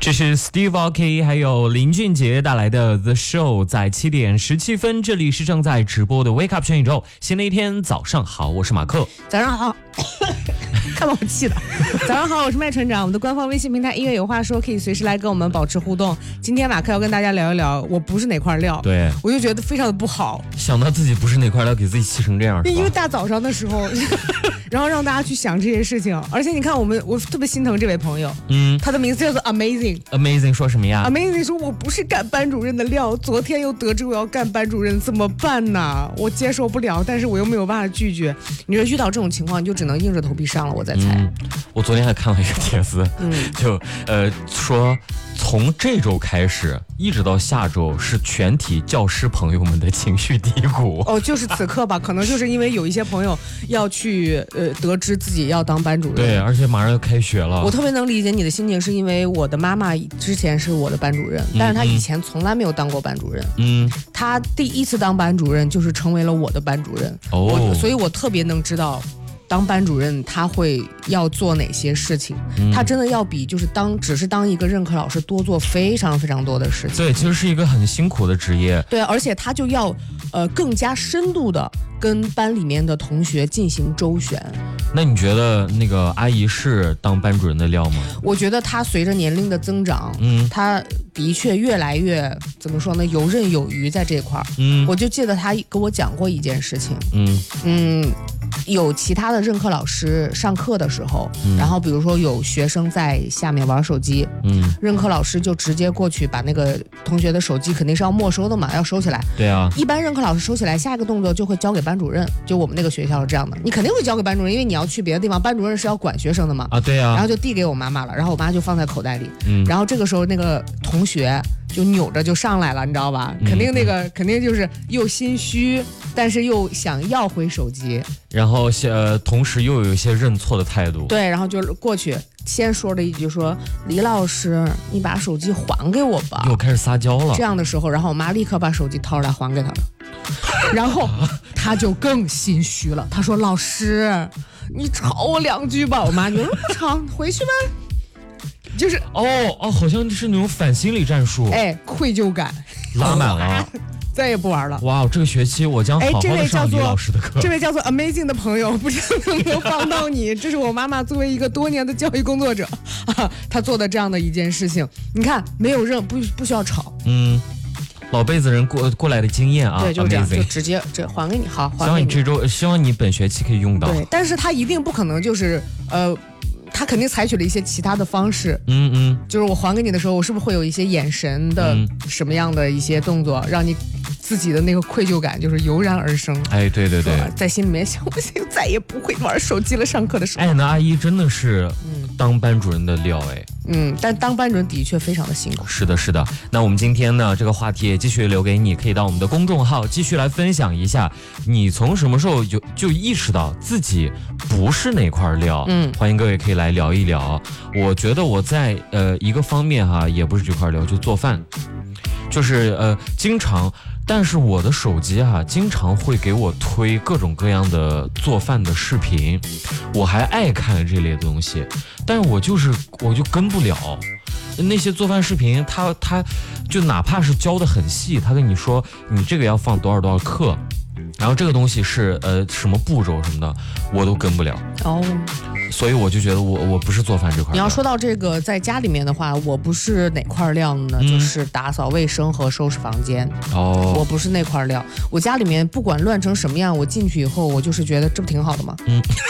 这是 Steve Aoki 还有林俊杰带来的 The Show， 在7点17分，这里是正在直播的 Wake Up 全宇宙。新的一天早上好，我是马克。 早上好。看把我气的。早上好，我是麦船长。我们的官方微信平台音乐有话说，可以随时来跟我们保持互动。今天马克要跟大家聊一聊，我不是哪块料， 对， 我就觉得非常的不好。 想到自己不是哪块料，给自己气成这样， 因为大早上的时候，然后让大家去想这些事情。而且你看，我特别心疼这位朋友，他的名字叫做 Amazing。Amazing 说什么呀 ？Amazing 说我不是干班主任的料，昨天又得知我要干班主任，怎么办呢？我接受不了，但是我又没有办法拒绝。你说遇到这种情况，你就只能硬着头皮上了。我在猜。 我昨天还看了一个帖子，就说从这周开始一直到下周是全体教师朋友们的情绪低谷。 哦，就是此刻吧，可能就是因为有一些朋友要去得知自己要当班主任， 对，而且马上要开学了。 我特别能理解你的心情，是因为我的妈妈之前是我的班主任，但是她以前从来没有当过班主任。她第一次当班主任就是成为了我的班主任。所以我特别能知道当班主任他会要做哪些事情，他真的要比就是只是当一个任课老师多做非常非常多的事情。 对，其实是一个很辛苦的职业。 对，而且他就要更加深度的跟班里面的同学进行周旋。 那你觉得那个阿姨是当班主任的料吗？ 我觉得她随着年龄的增长，她的确越来越怎么说呢，游刃有余在这块儿。我就记得她跟我讲过一件事情。有其他的任课老师上课的时候，然后比如说有学生在下面玩手机，任课老师就直接过去把那个同学的手机肯定是要没收的嘛，要收起来。 对啊， 一般任课老师收起来，下一个动作就会交给班主任。就我们那个学校是这样的，你肯定会交给班主任，因为你要去别的地方，班主任是要管学生的嘛。 啊，对啊。 然后就递给我妈妈了，然后我妈就放在口袋里。然后这个时候那个同学就扭着就上来了，你知道吧？肯定就是又心虚，但是又想要回手机， 然后同时又有一些认错的态度。 对，然后就过去先说了一句说：“李老师，你把手机还给我吧。” 又开始撒娇了。 这样的时候，然后我妈立刻把手机掏出来还给他了，然后他就更心虚了。他说：“老师，你吵我2句吧。”我妈就说：“不吵，回去吧。”就是好像是那种反心理战术， 愧疚感拉满了， 再也不玩了。 哇，这个学期我将好好的上李老师的课。 这位叫做 Amazing 的朋友，不知道有没有帮到你？这是我妈妈作为一个多年的教育工作者她做的这样的一件事情。你看，没有不需要吵。 老辈子人过来的经验啊。 对，就这样，就直接这还给你。好，还给你。 希望你本学期可以用到。 对，但是他一定不可能就是他肯定采取了一些其他的方式。就是我还给你的时候，我是不是会有一些眼神的什么样的一些动作，让你自己的那个愧疚感就是油然而生。 对， 在心里面想，我再也不会玩手机了。上课的时候。 那阿姨真的是当班主任的料。 但当班主任的确非常的辛苦。 是的。那我们今天呢，这个话题也继续留给你，可以到我们的公众号继续来分享一下，你从什么时候就意识到自己不是哪块料？欢迎各位可以来聊一聊。我觉得我在一个方面也不是这块料，就做饭，就是经常。但是我的手机经常会给我推各种各样的做饭的视频，我还爱看这类东西，但是我就跟不了那些做饭视频，他就哪怕是教得很细，他跟你说你这个要放多少克，然后这个东西是什么步骤什么的，我都跟不了。所以我就觉得我不是做饭这块。 你要说到这个在家里面的话，我不是哪块料呢？就是打扫卫生和收拾房间。我不是那块料。我家里面不管乱成什么样，我进去以后，我就是觉得这不挺好的吗？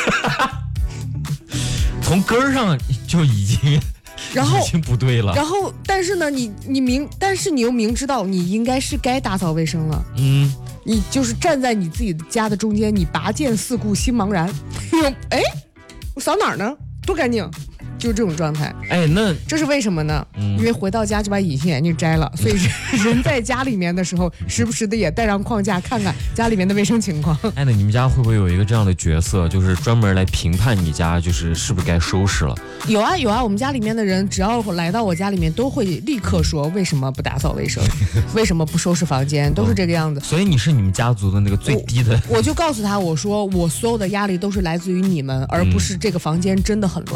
从根儿上就已经不对了。 然后，但是呢，但是你又明知道你应该是该打扫卫生了。你就是站在你自己家的中间，你拔剑四顾心茫然。我扫哪儿呢？多干净，就是这种状态。 那这是为什么呢？因为回到家就把隐形眼镜摘了，所以人在家里面的时候，时不时的也带上框架看看家里面的卫生情况。 那你们家会不会有一个这样的角色，就是专门来评判你家是不是该收拾了？ 有啊，我们家里面的人只要来到我家里面，都会立刻说为什么不打扫卫生，为什么不收拾房间，都是这个样子。 所以你是你们家族的那个最低的。 我就告诉他，我说我所有的压力都是来自于你们，而不是这个房间真的很乱。